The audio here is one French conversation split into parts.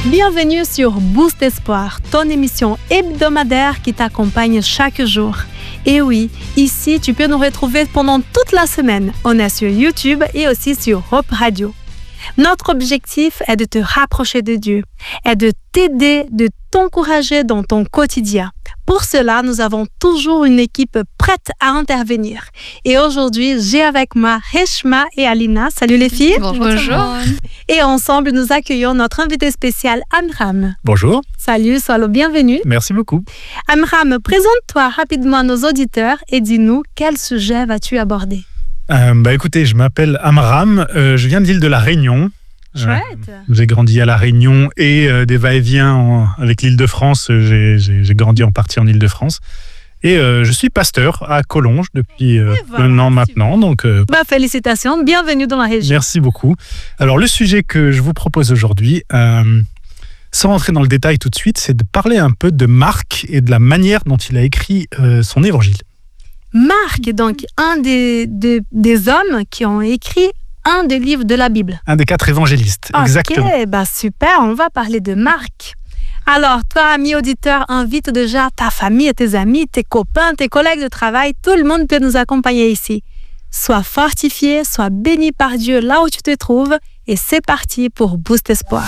Bienvenue sur Boost Espoir, ton émission hebdomadaire qui t'accompagne chaque jour. Et oui, ici, tu peux nous retrouver pendant toute la semaine. On est sur YouTube et aussi sur Hope Radio. Notre objectif est de te rapprocher de Dieu et de t'aider, de t'encourager dans ton quotidien. Pour cela, nous avons toujours une équipe prête à intervenir. Et aujourd'hui, j'ai avec moi Reshma et Alina. Salut les filles. Bonjour. Et ensemble, nous accueillons notre invité spécial, Amram. Bonjour. Salut, sois le bienvenu. Merci beaucoup. Amram, présente-toi rapidement à nos auditeurs et dis-nous quel sujet vas-tu aborder. Écoutez, je m'appelle Amram, je viens de l'île de la Réunion. Chouette. J'ai grandi à la Réunion et des va-et-vient avec l'Île-de-France. J'ai grandi en partie en Île-de-France. Et je suis pasteur à Collonges depuis un an maintenant. Donc, félicitations, bienvenue dans la région. Merci beaucoup. Alors, le sujet que je vous propose aujourd'hui, sans rentrer dans le détail tout de suite, c'est de parler un peu de Marc et de la manière dont il a écrit son évangile. Marc, donc un des hommes qui ont écrit un des livres de la Bible. Un des 4 évangélistes, exactement. Ok, super, on va parler de Marc. Alors, toi, ami auditeur, invite déjà ta famille et tes amis, tes copains, tes collègues de travail. Tout le monde peut nous accompagner ici. Sois fortifié, sois béni par Dieu là où tu te trouves. Et c'est parti pour Boost Espoir.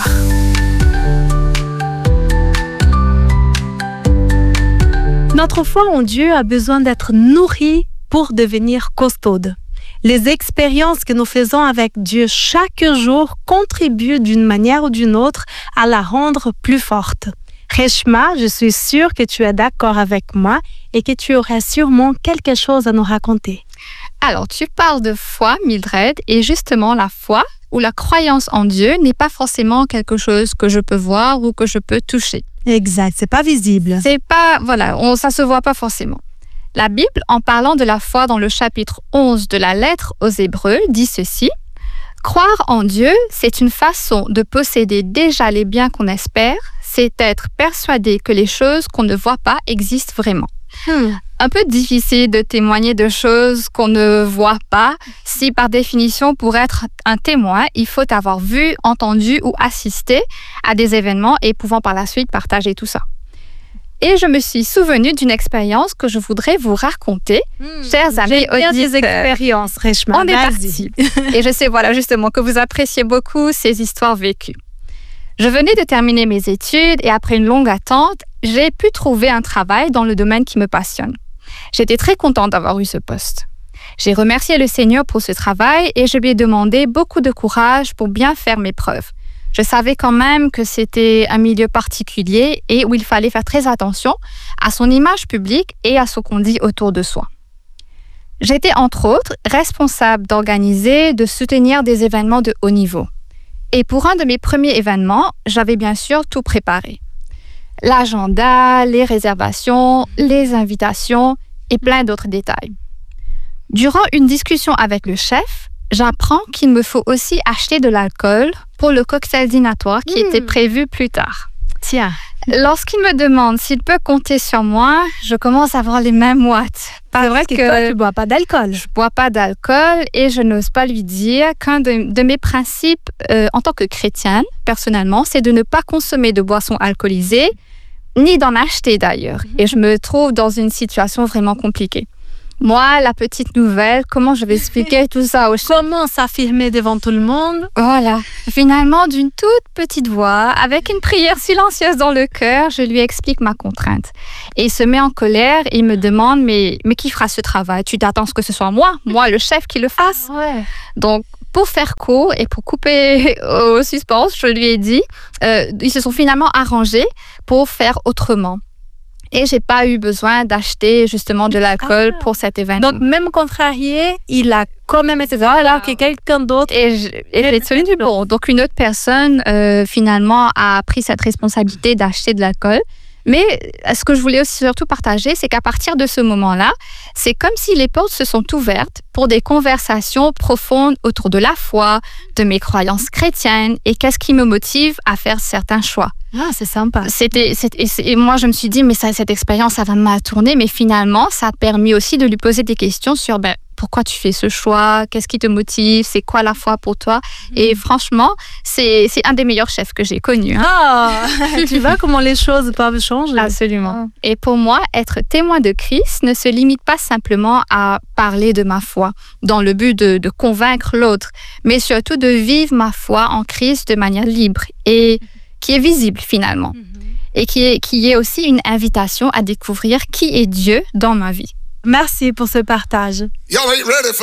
Notre foi en Dieu a besoin d'être nourrie pour devenir costaude. Les expériences que nous faisons avec Dieu chaque jour contribuent d'une manière ou d'une autre à la rendre plus forte. Reshma, je suis sûre que tu es d'accord avec moi et que tu aurais sûrement quelque chose à nous raconter. Alors, tu parles de foi, Mildred, et justement, la foi ou la croyance en Dieu n'est pas forcément quelque chose que je peux voir ou que je peux toucher. Exact, c'est pas visible. C'est pas, ça se voit pas forcément. La Bible, en parlant de la foi dans le chapitre 11 de la lettre aux Hébreux, dit ceci. Croire en Dieu, c'est une façon de posséder déjà les biens qu'on espère, c'est être persuadé que les choses qu'on ne voit pas existent vraiment. Un peu difficile de témoigner de choses qu'on ne voit pas. Si par définition, pour être un témoin, il faut avoir vu, entendu ou assisté à des événements et pouvant par la suite partager tout ça. Et je me suis souvenue d'une expérience que je voudrais vous raconter, chers amis auditeurs. J'aime bien tes expériences, Reshma. On est parti. Et je sais, justement, que vous appréciez beaucoup ces histoires vécues. Je venais de terminer mes études et après une longue attente, j'ai pu trouver un travail dans le domaine qui me passionne. J'étais très contente d'avoir eu ce poste. J'ai remercié le Seigneur pour ce travail et je lui ai demandé beaucoup de courage pour bien faire mes preuves. Je savais quand même que c'était un milieu particulier et où il fallait faire très attention à son image publique et à ce qu'on dit autour de soi. J'étais entre autres responsable d'organiser, de soutenir des événements de haut niveau. Et pour un de mes premiers événements, j'avais bien sûr tout préparé. L'agenda, les réservations, les invitations et plein d'autres détails. Durant une discussion avec le chef, j'apprends qu'il me faut aussi acheter de l'alcool pour le cocktail dînatoire qui était prévu plus tard. Tiens. Lorsqu'il me demande s'il peut compter sur moi, je commence à avoir les mains moites. C'est vrai que toi, tu ne bois pas d'alcool. Je ne bois pas d'alcool et je n'ose pas lui dire qu'un de mes principes en tant que chrétienne, personnellement, c'est de ne pas consommer de boissons alcoolisées, ni d'en acheter d'ailleurs. Et je me trouve dans une situation vraiment compliquée. Moi, la petite nouvelle, comment je vais expliquer tout ça au chef? Comment s'affirmer devant tout le monde? Voilà. Finalement, d'une toute petite voix, avec une prière silencieuse dans le cœur, je lui explique ma contrainte. Et il se met en colère et il me demande, mais qui fera ce travail? Tu t'attends à ce que ce soit moi, le chef, qui le fasse? Ouais. Donc, pour faire court et pour couper au suspense, je lui ai dit, ils se sont finalement arrangés pour faire autrement. Et j'ai pas eu besoin d'acheter justement de l'alcool pour cet événement. Donc, même contrarié, il a quand même été là alors que quelqu'un d'autre... Et j'ai tenu bon. Donc, une autre personne, finalement, a pris cette responsabilité d'acheter de l'alcool. Mais ce que je voulais aussi surtout partager, c'est qu'à partir de ce moment-là, c'est comme si les portes se sont ouvertes pour des conversations profondes autour de la foi, de mes croyances chrétiennes et qu'est-ce qui me motive à faire certains choix. Ah, c'est sympa. Et moi, je me suis dit, mais cette expérience, ça va mal tourner. Mais finalement, ça a permis aussi de lui poser des questions sur pourquoi tu fais ce choix, qu'est-ce qui te motive, c'est quoi la foi pour toi. Et franchement, c'est un des meilleurs chefs que j'ai connus. Tu vois comment les choses peuvent changer. Absolument. Et pour moi, être témoin de Christ ne se limite pas simplement à parler de ma foi dans le but de convaincre l'autre, mais surtout de vivre ma foi en Christ de manière libre et qui est visible finalement. Et qui est aussi une invitation à découvrir qui est Dieu dans ma vie. Merci pour ce partage.